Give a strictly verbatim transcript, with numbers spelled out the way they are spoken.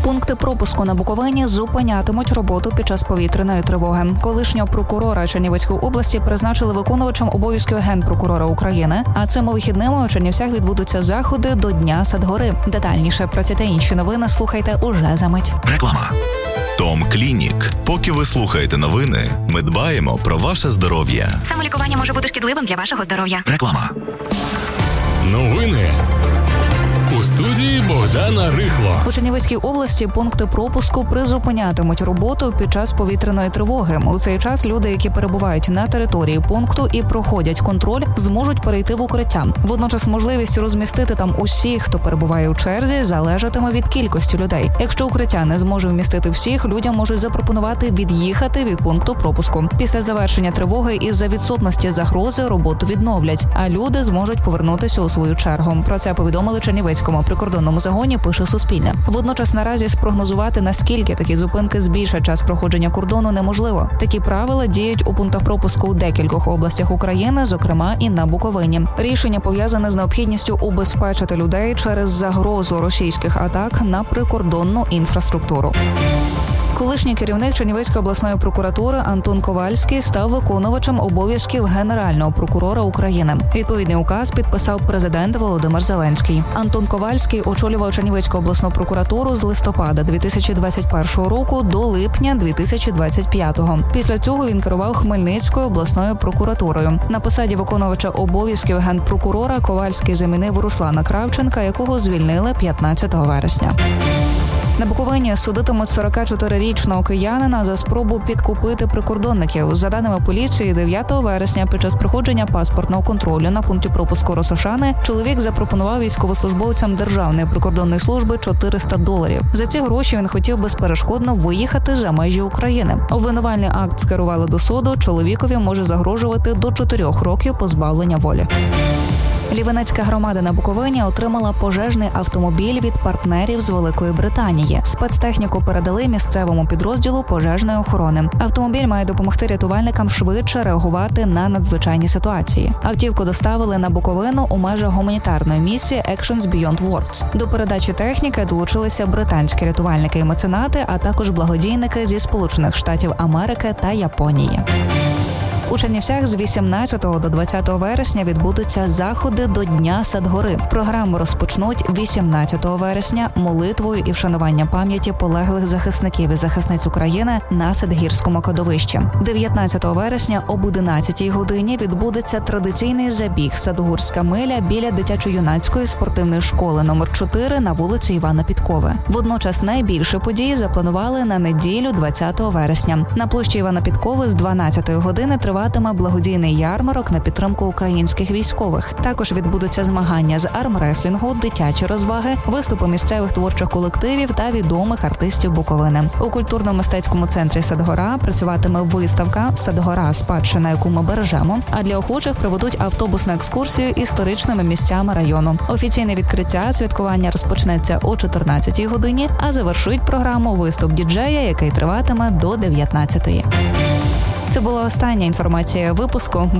Пункти пропуску на Буковині зупинятимуть роботу під час повітряної тривоги. Колишнього прокурора Чернівецької області призначили виконувачем обов'язків генпрокурора України, а цими вихідними у Чернівцях відбудуться заходи до Дня Садгори. Детальніше про ці та інші новини слухайте уже за мить. Реклама. Том Клінік. Поки ви слухаєте новини, ми дбаємо про ваше здоров'я. Самолікування може бути шкідливим для вашого здоров'я. Реклама. Новини. У студії Богдана Рихло. У Чернівецькій області пункти пропуску призупинятимуть роботу під час повітряної тривоги. У цей час люди, які перебувають на території пункту і проходять контроль, зможуть перейти в укриття. Водночас можливість розмістити там усіх, хто перебуває у черзі, залежатиме від кількості людей. Якщо укриття не зможе вмістити всіх, людям можуть запропонувати від'їхати від пункту пропуску. Після завершення тривоги із-за відсутності загрози роботу відновлять, а люди зможуть повернутися у свою чергу. Про це повідомили Чернівецькому прикордонному загоні, пише Суспільне. Водночас наразі спрогнозувати, наскільки такі зупинки збільшать час проходження кордону, неможливо. Такі правила діють у пунктах пропуску у декількох областях України, зокрема і на Буковині. Рішення пов'язане з необхідністю убезпечити людей через загрозу російських атак на прикордонну інфраструктуру. Колишній керівник Чернівецької обласної прокуратури Антон Ковальський став виконувачем обов'язків Генерального прокурора України. Відповідний указ підписав президент Володимир Зеленський. Антон Ковальський очолював Чернівецьку обласну прокуратуру з листопада дві тисячі двадцять першого року до липня дві тисячі двадцять п'ятого. Після цього він керував Хмельницькою обласною прокуратурою. На посаді виконувача обов'язків генпрокурора Ковальський замінив Руслана Кравченка, якого звільнили п'ятнадцятого вересня. На Буковині судитимуть сорокачотирирічного киянина за спробу підкупити прикордонників. За даними поліції, дев'ятого вересня під час проходження паспортного контролю на пункті пропуску Росошани чоловік запропонував військовослужбовцям Державної прикордонної служби чотириста доларів. За ці гроші він хотів безперешкодно виїхати за межі України. Обвинувальний акт скерували до суду. Чоловікові може загрожувати до чотирьох років позбавлення волі. Лівенецька громада на Буковині отримала пожежний автомобіль від партнерів з Великої Британії. Спецтехніку передали місцевому підрозділу пожежної охорони. Автомобіль має допомогти рятувальникам швидше реагувати на надзвичайні ситуації. Автівку доставили на Буковину у межах гуманітарної місії Actions Beyond Words. До передачі техніки долучилися британські рятувальники і меценати, а також благодійники зі Сполучених Штатів Америки та Японії. У Чернівцях з вісімнадцятого до двадцятого вересня відбудуться заходи до Дня Садгори. Програму розпочнуть вісімнадцятого вересня молитвою і вшанування пам'яті полеглих захисників і захисниць України на Садгірському кладовищі. дев'ятнадцятого вересня об одинадцятій годині відбудеться традиційний забіг «Садгурська миля» біля дитячо-юнацької спортивної школи номер чотири на вулиці Івана Підкови. Водночас найбільше події запланували на неділю двадцятого вересня. На площі Івана Підкови з дванадцятої години триватиме благодійний ярмарок на підтримку українських військових. Також відбудуться змагання з армреслінгу, дитячі розваги, виступи місцевих творчих колективів та відомих артистів Буковини. У культурно-мистецькому центрі «Садгора» працюватиме виставка «Садгора. Спадщина, яку ми бережемо», а для охочих проведуть автобусну екскурсію історичними місцями району. Офіційне відкриття святкування розпочнеться о чотирнадцятій годині, а завершить програму виступ діджея, який триватиме до дев'ятнадцятої. Це була остання інформація випуску.